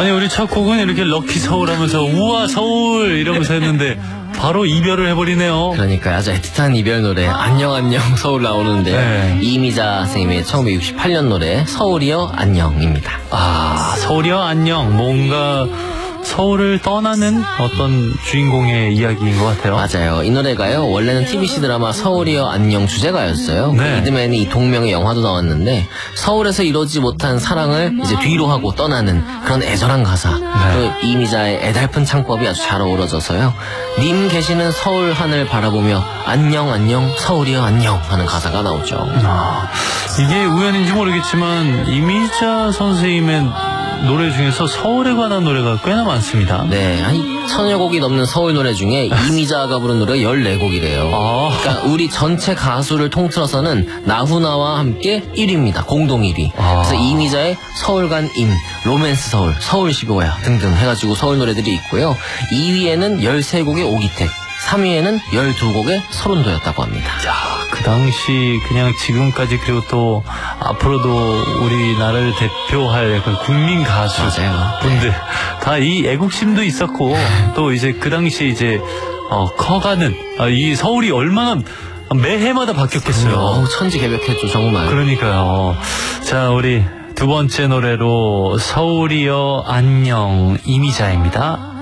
아니 우리 첫 곡은 이렇게 럭키 서울 하면서 우와 서울 이러면서 했는데 바로 이별을 해버리네요. 그러니까 아주 애틋한 이별 노래 안녕 안녕 서울 나오는데요. 네. 이미자 선생님의 1968년 노래 서울이여 안녕입니다. 아, 서울이여 안녕. 뭔가 서울을 떠나는 어떤 주인공의 이야기인 것 같아요. 맞아요. 이 노래가요, 원래는 TBC 드라마 서울이여 안녕 주제가였어요. 네. 이듬해는 이 동명의 영화도 나왔는데 서울에서 이루어지지 못한 사랑을 이제 뒤로 하고 떠나는 그런 애절한 가사. 또 이미자의 애달픈 창법이 아주 잘 어우러져서요. 님 계시는 서울 하늘 바라보며 안녕 안녕 서울이여 안녕 하는 가사가 나오죠. 아, 이게 우연인지 모르겠지만 이미자 선생님의 노래 중에서 서울에 관한 노래가 꽤나 많습니다. 네, 한 1000여 곡이 넘는 서울 노래 중에 이미자가 부른 노래가 14곡이래요. 아. 그러니까 우리 전체 가수를 통틀어서는 나훈아와 함께 1위입니다. 공동 1위. 아. 그래서 이미자의 서울간 임, 로맨스 서울, 서울 15야 등등 해가지고 서울 노래들이 있고요. 2위에는 13곡의 오기택, 3위에는 12곡의 서른도였다고 합니다. 야, 그 당시 그냥 지금까지 그리고 또 앞으로도 우리나라를 대표할 그 국민 가수 맞아요. 분들 다 이 애국심도 있었고 또 이제 그 당시 이제 커가는 이 서울이 얼마나 매해마다 바뀌었겠어요. 천지개벽했죠 정말. 그러니까요. 자, 우리 두 번째 노래로 서울이여 안녕 이미자입니다.